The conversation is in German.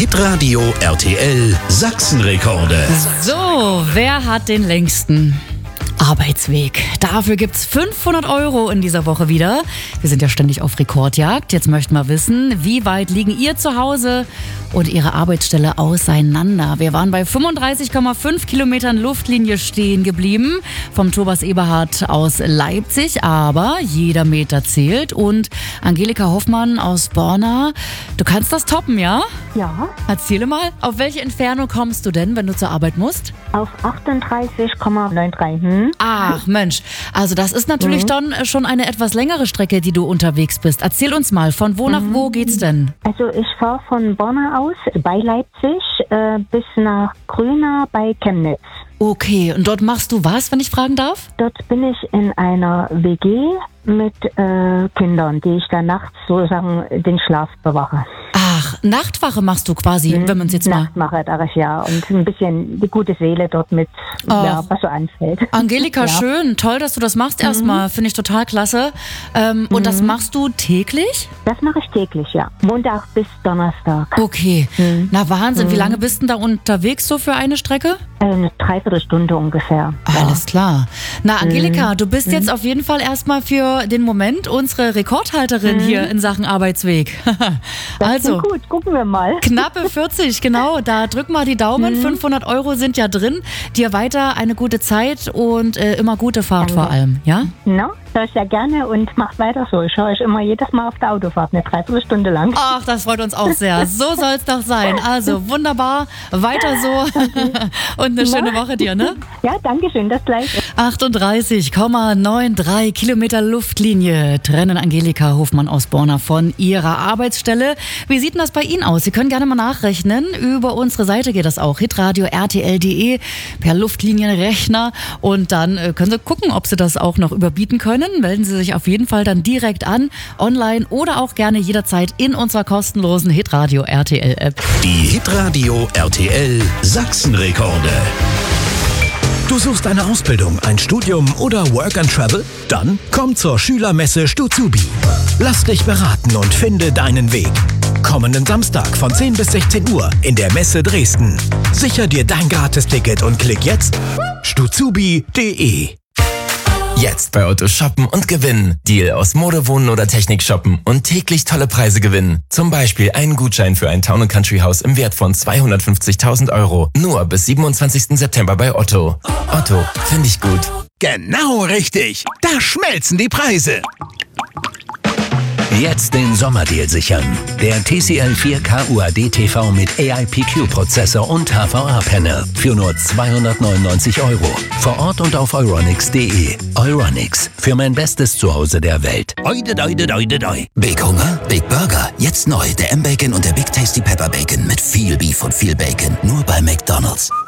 Hitradio RTL Sachsenrekorde. So, wer hat den längsten Arbeitsweg? Dafür gibt's 500 € in dieser Woche wieder. Wir sind ja ständig auf Rekordjagd. Jetzt möchten wir wissen, wie weit liegen ihr zu Hause und Ihre Arbeitsstelle auseinander? Wir waren bei 35,5 Kilometern Luftlinie stehen geblieben vom Thomas Eberhard aus Leipzig. Aber jeder Meter zählt. Und Angelika Hoffmann aus Borna, du kannst das toppen, ja? Ja, Erzähle mal, auf welche Entfernung kommst du denn, wenn du zur Arbeit musst? auf 38,93. Ach Mensch, also das ist natürlich dann schon eine etwas längere Strecke, die du unterwegs bist. Erzähl uns mal, von wo nach wo geht's denn? Also ich fahre von Borna aus bei Leipzig bis nach Grüna bei Chemnitz. Okay, und dort machst du was, wenn ich fragen darf? Dort bin ich in einer WG mit Kindern, die ich dann nachts sozusagen den Schlaf bewache. Ach, Nachtwache machst du quasi, wenn man es jetzt mal... Nachtmache, darf ich ja. Und ein bisschen die gute Seele dort mit, ja, was so anfällt. Angelika, Ja. schön, toll, dass du das machst erstmal, finde ich total klasse. Und das machst du täglich? Das mache ich täglich, ja. Montag bis Donnerstag. Okay, na Wahnsinn, wie lange bist du denn da unterwegs so für eine Strecke? Eine Dreiviertelstunde ungefähr. Alles klar. Na, Angelika, du bist jetzt auf jeden Fall erstmal für den Moment unsere Rekordhalterin hier in Sachen Arbeitsweg. Also, Gut, gucken wir mal. knappe 40, genau. Da drück mal die Daumen. 500 € sind ja drin. Dir weiter eine gute Zeit und immer gute Fahrt vor allem, ja? No, höre ich ja gerne und macht weiter so. Ich höre euch immer jedes Mal auf der Autofahrt, eine Dreiviertelstunde lang. Ach, das freut uns auch sehr. So soll es doch sein. Also, wunderbar. Weiter so. Und eine schöne Woche dir, ne? Ja, danke schön, das gleiche. 38,93 Kilometer Luftlinie trennen Angelika Hofmann aus Borna von ihrer Arbeitsstelle. Wie sieht denn das bei Ihnen aus? Sie können gerne mal nachrechnen. Über unsere Seite geht das auch. hitradio rtl.de per Luftlinienrechner. Und dann können Sie gucken, ob Sie das auch noch überbieten können. Melden Sie sich auf jeden Fall dann direkt an, online oder auch gerne jederzeit in unserer kostenlosen Hitradio RTL App. Die Hitradio RTL Sachsenrekorde. Du suchst eine Ausbildung, ein Studium oder Work and Travel? Dann komm zur Schülermesse Stuzubi. Lass dich beraten und finde deinen Weg. Kommenden Samstag von 10 bis 16 Uhr in der Messe Dresden. Sicher dir dein Gratisticket und klick jetzt stuzubi.de. Jetzt bei Otto shoppen und gewinnen. Deal aus Mode, Wohnen oder Technik shoppen und täglich tolle Preise gewinnen. Zum Beispiel einen Gutschein für ein Town & Country Haus im Wert von 250.000 €. Nur bis 27. September bei Otto. Otto, finde ich gut. Genau richtig. Da schmelzen die Preise. Jetzt den Sommerdeal sichern. Der TCL 4K UHD TV mit AIPQ-Prozessor und HVA-Panel für nur 299 €. Vor Ort und auf euronics.de. Euronics, für mein bestes Zuhause der Welt. Oide, doide, doide, doi. Big Hunger? Big Burger. Jetzt neu. Der M-Bacon und der Big Tasty Pepper Bacon mit viel Beef und viel Bacon. Nur bei McDonald's.